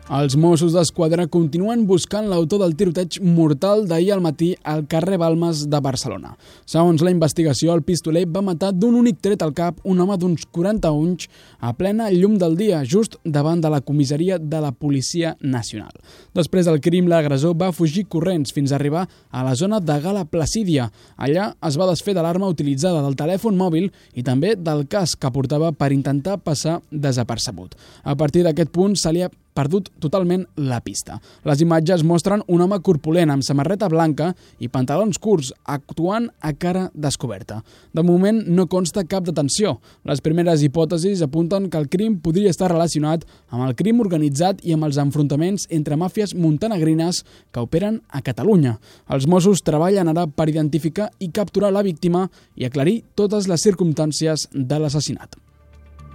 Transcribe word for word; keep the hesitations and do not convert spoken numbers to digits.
Els Mossos d'Esquadra continuen buscant l'autor del tiroteig mortal d'ahir al matí al carrer Balmes de Barcelona. Segons la investigació, el pistoler va matar d'un únic tret al cap un home d'uns quaranta anys a plena llum del dia, just davant de la comissaria de la Policia Nacional. Després del crim, l'agressor va fugir corrents fins a arribar a la zona de Gala Placídia. Allà es va desfer de l'arma utilitzada, del telèfon mòbil i també del casc que portava per intentar passar desapercebut. A partir d'aquest punt se li ha perdut totalment la pista. Les imatges mostren un home corpulent amb samarreta blanca i pantalons curts actuant a cara descoberta. De moment no consta cap detenció. Les primeres hipòtesis apunten que el crim podria estar relacionat amb el crim organitzat i amb els enfrontaments entre màfies montenegrines que operen a Catalunya. Els Mossos treballen ara per identificar i capturar la víctima i aclarir totes les circumstàncies de l'assassinat.